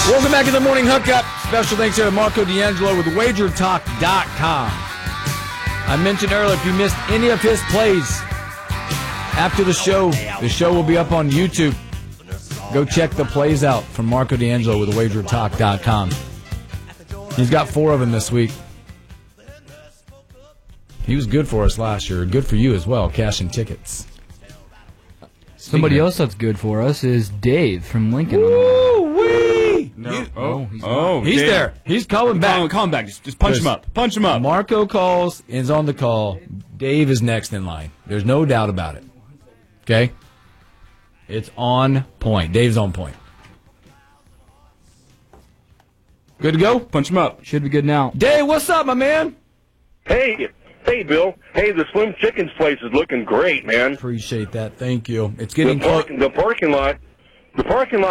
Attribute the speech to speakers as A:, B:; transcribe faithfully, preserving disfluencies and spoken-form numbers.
A: Welcome back to the Morning Hookup. Special thanks here to Marco D'Angelo with wager talk dot com. I mentioned earlier, if you missed any of his plays after the show, the show will be up on YouTube. Go check the plays out from Marco D'Angelo with wager talk dot com. He's got four of them this week. He was good for us last year. Good for you as well, cashing tickets.
B: Somebody else that's good for us is Dave from Lincoln.
A: Woo-wee!
C: No.
A: You-
C: oh,
B: he's
C: oh,
A: He's
C: Dave.
A: there. He's coming back.
C: Call him, call him back. Just, just punch him up. Punch him up.
A: Marco calls, is on the call. Dave is next in line. There's no doubt about it. Okay? It's on point. Dave's on point. Good to go?
C: Punch him up.
B: Should be good now.
A: Dave, what's up, my man?
D: Hey, hey, Bill. Hey, the Slim Chickens place is looking great, man.
A: Appreciate that. Thank you. It's
D: The,
A: getting close.
D: park, the parking lot, the parking lot